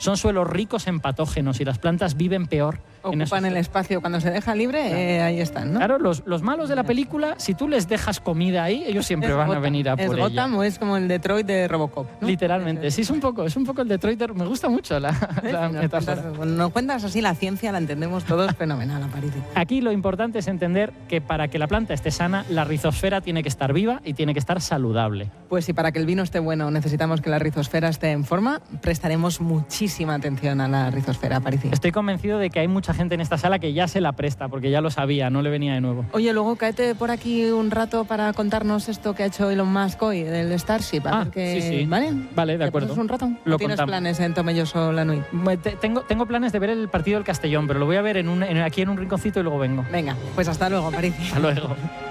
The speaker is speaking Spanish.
Son suelos ricos en patógenos y las plantas viven peor. Ocupan el espacio. Cuando se deja libre, ahí están, ¿no? Claro, los malos de la película, si tú les dejas comida ahí, ellos siempre van a venir a por ella. ¿Es Gotham o es como el Detroit de Robocop, ¿no? Literalmente, sí, es un poco el Detroit. Me gusta mucho la metáfora. Nos cuentas así la ciencia, la entendemos todos fenomenal, Aparici. Aquí lo importante es entender que para que la planta esté sana, la rizosfera tiene que estar viva y tiene que estar saludable. Pues si para que el vino esté bueno necesitamos que la rizosfera esté en forma, prestaremos muchísima atención a la rizosfera, Aparici. Estoy convencido de que hay mucha gente en esta sala que ya se la presta, porque ya lo sabía, no le venía de nuevo. Oye, luego cáete por aquí un rato para contarnos esto que ha hecho Elon Musk hoy, del Starship. Sí. ¿Vale? Vale, de acuerdo. ¿Te un rato? Lo ¿Tienes contamos. planes en Tomelloso la Nui? Tengo planes de ver el partido del Castellón, pero lo voy a ver aquí en un rinconcito y luego vengo. Venga, pues hasta luego, Aparici. Hasta luego.